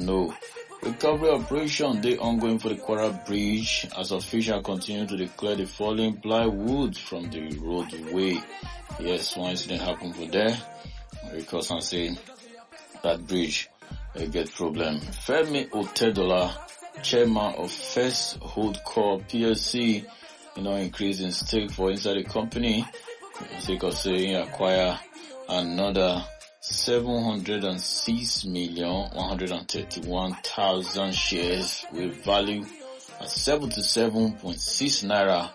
know. Recovery operation they ongoing for the Kwara Bridge as officials continue to declare the falling plywood from the roadway. Yes, one incident happened for there because I'm saying that bridge get problem. Femi Otedola, chairman of First Hold Corp PLC, increase in stake for inside the company. Sake of saying acquire another 706,131,000 shares with value at 77.6 naira,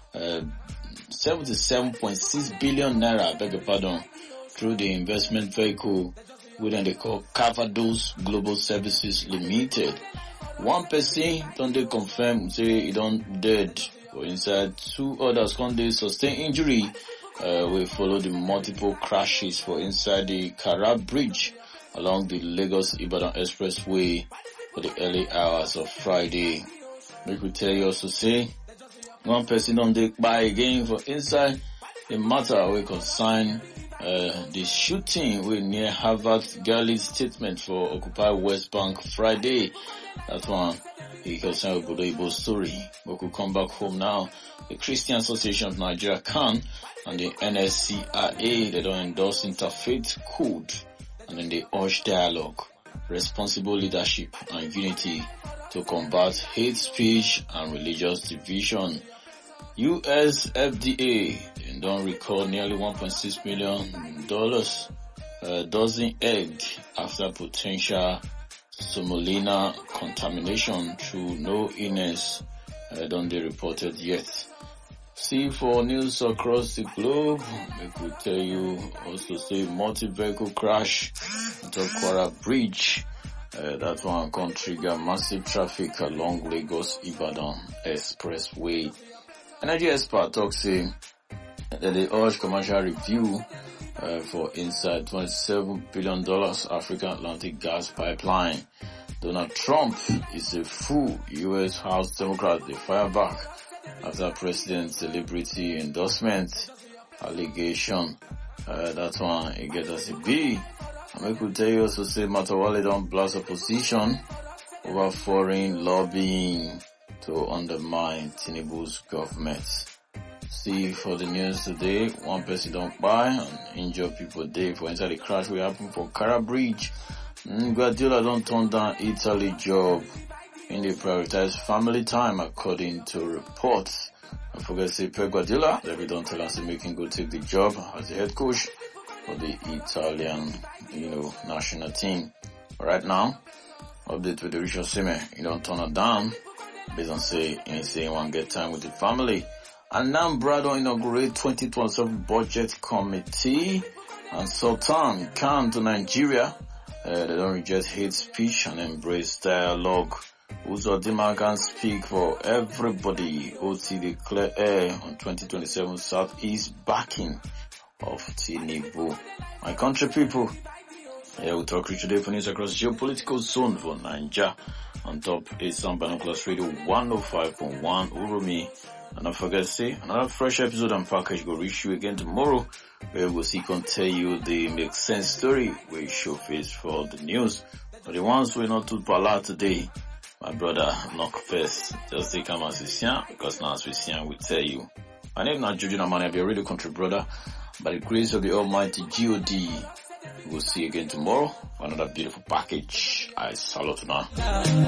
77.6 billion naira, beg your pardon, through the investment vehicle within they call Cavados Global Services Limited. One person don't they confirm say he don't dead, or inside two others can they sustain injury. We follow the multiple crashes for inside the Kara Bridge along the Lagos-Ibadan Expressway for the early hours of Friday. We could tell you also say one person on the by again for inside the matter we concern the shooting with near Harvard Galley's statement for Occupy West Bank Friday. That one he concerned with Bodo story. We could come back home now. The Christian Association of Nigeria CAN and the NSCIA, they don't endorse interfaith code, and then they urge dialogue, responsible leadership and unity to combat hate speech and religious division. US FDA, they don't record nearly $1.6 million dozen egg after potential Salmonella contamination through no illness don't they reported yet. See for news across the globe, we could tell you also say multi-vehicle crash on top Kwara Bridge. That one can trigger massive traffic along Lagos-Ibadan Expressway. Energy expert talks say that they urge commercial review for inside $27 billion African Atlantic gas pipeline. Donald Trump is a fool. U.S. House Democrats they fire back after President's celebrity endorsement allegation. That one it get us a B. And we could tell you also say Matawale don't blast opposition over foreign lobbying to undermine Tinubu's government. See for the news today, one person don't buy and injure people day for inside the crash will happen for Kara Bridge. Guardiola don't turn down Italy job in the prioritized family time according to reports. I forget to say Pep Guardiola, they don't tell us making go take the job as the head coach for the Italian, national team. Right now, update with the Richard Sime, you don't turn it down based on say he want get time with the family. And now Brado inaugurate 2027 budget committee and Sultan Khan to Nigeria. They don't reject hate speech and embrace dialogue. Uzodinma can speak for everybody. OT declare air on 2027 Southeast backing of Tinubu. My country people, we'll talk today for news across geopolitical zone for Nigeria. On top is some Binoculars Radio 105.1 Urumi. And don't forget to say another fresh episode and package will reach you again tomorrow, where we'll tell you the make sense story where you show face for the news. For the ones who are not too bala today, my brother knock first. Just take them as we see, because now as we see, we tell you. My name is not Juju Namani, I'll be a radio country brother. By the grace of the Almighty God, we'll see you again tomorrow for another beautiful package. I salute now.